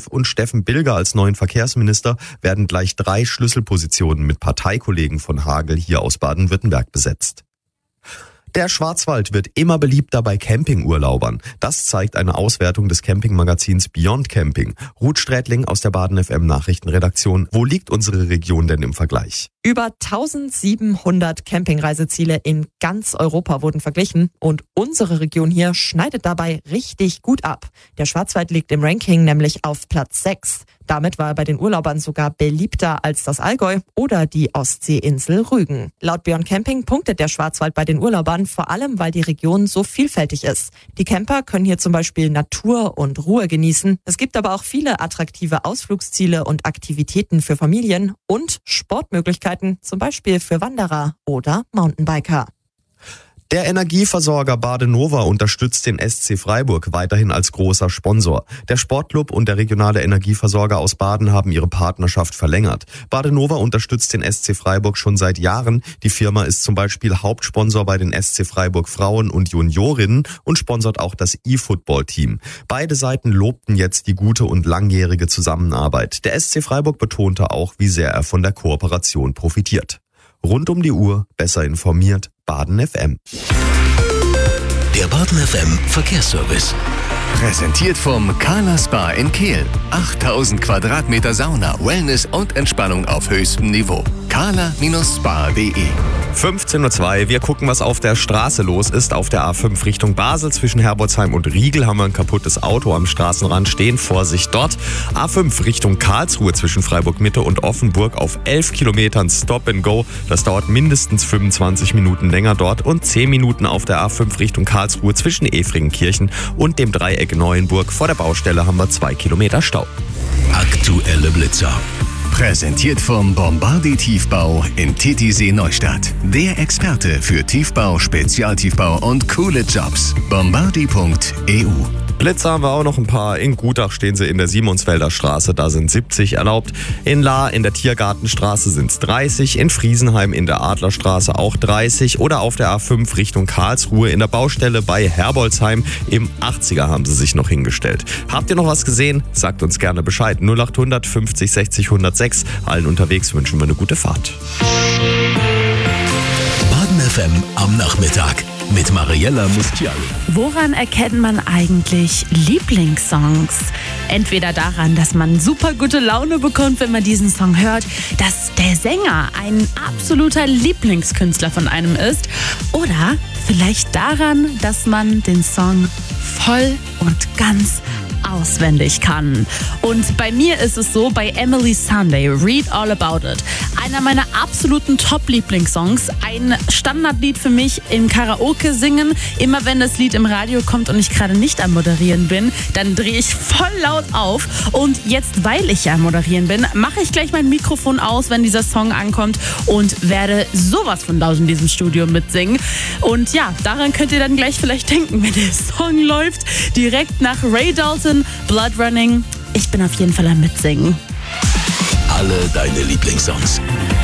Senf und Steffen Bilger als neuen Verkehrsminister werden gleich 3 Schlüsselpositionen mit Parteikollegen von Hagel hier aus Baden-Württemberg besetzt. Der Schwarzwald wird immer beliebter bei Campingurlaubern. Das zeigt eine Auswertung des Campingmagazins Beyond Camping. Ruth Strätling aus der Baden FM Nachrichtenredaktion. Wo liegt unsere Region denn im Vergleich? Über 1700 Campingreiseziele in ganz Europa wurden verglichen und unsere Region hier schneidet dabei richtig gut ab. Der Schwarzwald liegt im Ranking nämlich auf Platz 6. Damit war er bei den Urlaubern sogar beliebter als das Allgäu oder die Ostseeinsel Rügen. Laut Beyond Camping punktet der Schwarzwald bei den Urlaubern, vor allem weil die Region so vielfältig ist. Die Camper können hier zum Beispiel Natur und Ruhe genießen. Es gibt aber auch viele attraktive Ausflugsziele und Aktivitäten für Familien und Sportmöglichkeiten, zum Beispiel für Wanderer oder Mountainbiker. Der Energieversorger Badenova unterstützt den SC Freiburg weiterhin als großer Sponsor. Der Sportclub und der regionale Energieversorger aus Baden haben ihre Partnerschaft verlängert. Badenova unterstützt den SC Freiburg schon seit Jahren. Die Firma ist zum Beispiel Hauptsponsor bei den SC Freiburg Frauen und Juniorinnen und sponsert auch das E-Football-Team. Beide Seiten lobten jetzt die gute und langjährige Zusammenarbeit. Der SC Freiburg betonte auch, wie sehr er von der Kooperation profitiert. Rund um die Uhr, besser informiert, Baden FM. Der Baden FM Verkehrsservice. Präsentiert vom Kala Spa in Kehl. 8000 Quadratmeter Sauna, Wellness und Entspannung auf höchstem Niveau. kala-spa.de 15:02 Uhr. Wir gucken, was auf der Straße los ist. Auf der A5 Richtung Basel zwischen Herbolzheim und Riegel haben wir ein kaputtes Auto am Straßenrand stehen. Vorsicht dort. A5 Richtung Karlsruhe zwischen Freiburg Mitte und Offenburg auf 11 Kilometern Stop and Go. Das dauert mindestens 25 Minuten länger dort und 10 Minuten auf der A5 Richtung Karlsruhe zwischen Efringenkirchen und dem Dreieck Neuenburg. Vor der Baustelle haben wir 2 Kilometer Stau. Aktuelle Blitzer. Präsentiert vom Bombardi Tiefbau in Titisee Neustadt. Der Experte für Tiefbau, Spezialtiefbau und coole Jobs. Bombardi.eu. Blitzer haben wir auch noch ein paar. In Gutach stehen sie in der Simonsfelder Straße, da sind 70 erlaubt. In Lahr in der Tiergartenstraße sind es 30. In Friesenheim in der Adlerstraße auch 30. Oder auf der A5 Richtung Karlsruhe in der Baustelle bei Herbolzheim. Im 80er haben sie sich noch hingestellt. Habt ihr noch was gesehen? Sagt uns gerne Bescheid. 0800 50 60 106. Allen unterwegs wünschen wir eine gute Fahrt. Baden FM am Nachmittag mit Mariella Mustiali. Woran erkennt man eigentlich Lieblingssongs? Entweder daran, dass man super gute Laune bekommt, wenn man diesen Song hört, dass der Sänger ein absoluter Lieblingskünstler von einem ist, oder vielleicht daran, dass man den Song voll und ganz auswendig kann. Und bei mir ist es so, bei Emily Sunday, Read All About It. Einer meiner absoluten Top-Lieblingssongs. Ein Standardlied für mich im Karaoke singen. Immer wenn das Lied im Radio kommt und ich gerade nicht am Moderieren bin, dann drehe ich voll laut auf. Und jetzt, weil ich ja am Moderieren bin, mache ich gleich mein Mikrofon aus, wenn dieser Song ankommt und werde sowas von laut in diesem Studio mitsingen. Und ja, daran könnt ihr dann gleich vielleicht denken, wenn der Song läuft. Direkt nach Ray Dalton, Blood Running. Ich bin auf jeden Fall am Mitsingen. Alle deine Lieblingssongs.